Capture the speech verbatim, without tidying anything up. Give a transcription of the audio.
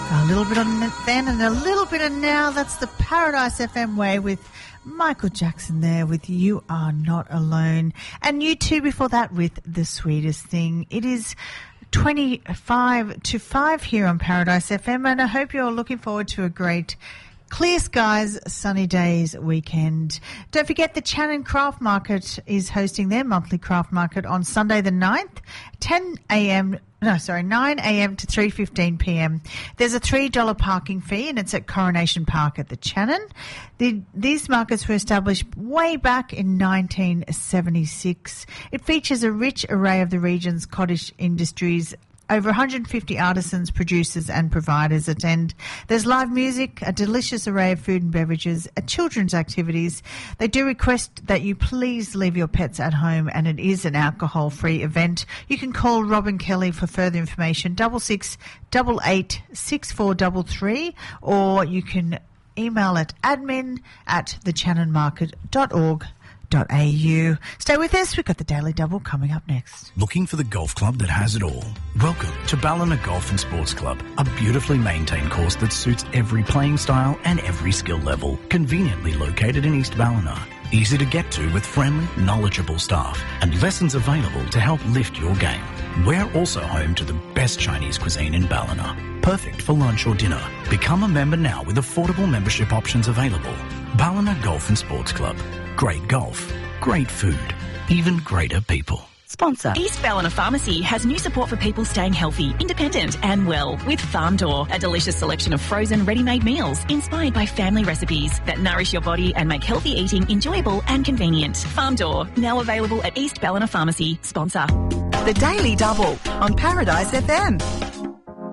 A little bit on then and a little bit of now. That's the Paradise F M way with Michael Jackson there with You Are Not Alone. And You Too before that with The Sweetest Thing. It is twenty-five to five here on Paradise F M, and I hope you're looking forward to a great clear skies, sunny days weekend. Don't forget the Channon Craft Market is hosting their monthly craft market on Sunday the ninth, ten a.m. No, sorry, nine a.m. to three fifteen p.m. There's a three dollars parking fee, and it's at Coronation Park at the Channon. The, these markets were established way back in nineteen seventy-six. It features a rich array of the region's cottage industries. Over one hundred fifty artisans, producers and providers attend. There's live music, a delicious array of food and beverages, a children's activities. They do request that you please leave your pets at home, and it is an alcohol-free event. You can call Robin Kelly for further information, double six double eight six four double three, or you can email at admin at the channon market dot org dot a u. Stay with us. We've got the Daily Double coming up next. Looking for the golf club that has it all? Welcome to Ballina Golf and Sports Club, a beautifully maintained course that suits every playing style and every skill level. Conveniently located in East Ballina. Easy to get to with friendly, knowledgeable staff and lessons available to help lift your game. We're also home to the best Chinese cuisine in Ballina. Perfect for lunch or dinner. Become a member now with affordable membership options available. Ballina Golf and Sports Club. Great golf, great food, even greater people. Sponsor. East Ballina Pharmacy has new support for people staying healthy, independent and well with Farm Door, a delicious selection of frozen ready-made meals inspired by family recipes that nourish your body and make healthy eating enjoyable and convenient. Farm Door, now available at East Ballina Pharmacy. Sponsor. The Daily Double on Paradise F M.